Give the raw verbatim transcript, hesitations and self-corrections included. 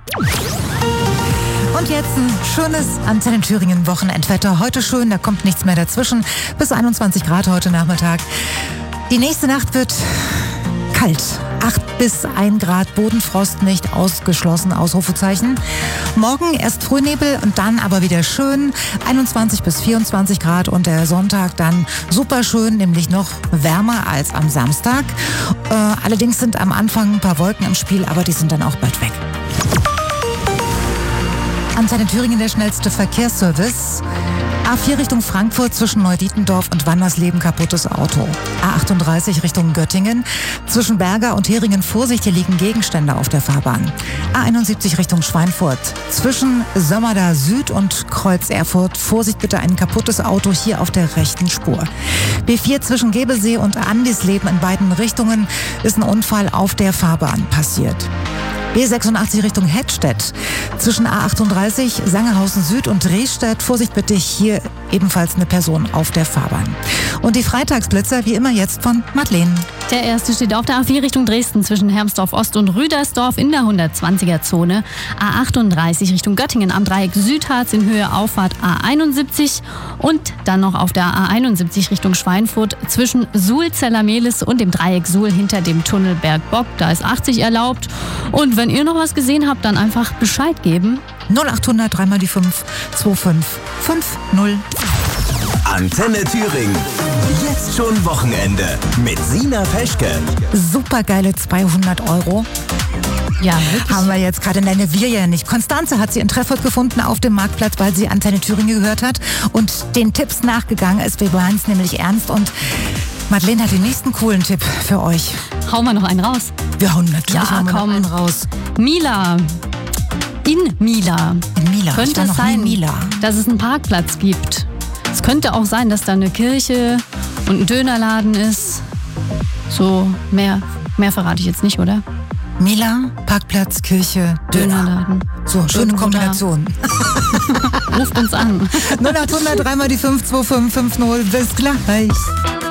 Und jetzt ein schönes Antenne Thüringen Wochenendwetter. Heute schön, da kommt nichts mehr dazwischen. Bis einundzwanzig Grad heute Nachmittag. Die nächste Nacht wird kalt. acht bis ein Grad, Bodenfrost nicht ausgeschlossen, Ausrufezeichen. Morgen erst Frühnebel und dann aber wieder schön, einundzwanzig bis vierundzwanzig Grad und der Sonntag dann super schön, nämlich noch wärmer als am Samstag. Äh, allerdings sind am Anfang ein paar Wolken im Spiel, aber die sind dann auch bald weg. Antenne Thüringen, der schnellste Verkehrsservice. A vier Richtung Frankfurt zwischen Neudietendorf und Wandersleben kaputtes Auto. A achtunddreißig Richtung Göttingen. Zwischen Berger und Heringen Vorsicht, hier liegen Gegenstände auf der Fahrbahn. A einundsiebzig Richtung Schweinfurt. Zwischen Sömmerda Süd und Kreuz Erfurt. Vorsicht bitte, ein kaputtes Auto hier auf der rechten Spur. B vier zwischen Gebelsee und Andisleben in beiden Richtungen ist ein Unfall auf der Fahrbahn passiert. B sechsundachtzig Richtung Hettstedt. Zwischen A achtunddreißig, Sangerhausen Süd und Drehstedt. Vorsicht bitte, hier ebenfalls eine Person auf der Fahrbahn. Und die Freitagsblitzer, wie immer jetzt von Madeleine. Der erste steht auf der A vier Richtung Dresden zwischen Hermsdorf Ost und Rüdersdorf in der hundertzwanziger Zone. A achtunddreißig Richtung Göttingen am Dreieck Südharz in Höhe Auffahrt A einundsiebzig. Und dann noch auf der A einundsiebzig Richtung Schweinfurt zwischen Suhl-Zellermehlis und dem Dreieck Suhl hinter dem Tunnel Bergbock. Da ist achtzig erlaubt. Und wenn ihr noch was gesehen habt, dann einfach Bescheid geben. null achthundert drei mal die fünf zwei fünf fünf null. Antenne Thüringen. Jetzt schon Wochenende mit Sina Peschke. Supergeile zweihundert Euro. Ja, wirklich? Haben wir jetzt gerade in der Nevirja nicht. Konstanze hat sie in Treffurt gefunden auf dem Marktplatz, weil sie Antenne Thüringen gehört hat und den Tipps nachgegangen ist. Wir meinen es nämlich ernst. Und Madeleine hat den nächsten coolen Tipp für euch. Hauen wir noch einen raus. Wir hauen natürlich Ja, hauen wir noch komm. einen raus. Mila. In Mila. In Mila. Ich Könnte war es noch nie sein, in Mila. dass es einen Parkplatz gibt. Es könnte auch sein, dass da eine Kirche und ein Dönerladen ist. So, mehr, mehr verrate ich jetzt nicht, oder? Mila, Parkplatz, Kirche, Döner. Dönerladen. So, schöne Irgendwo Kombination. Ruft uns an. null achthundert drei mal die fünf zwei fünf fünf null. Bis gleich.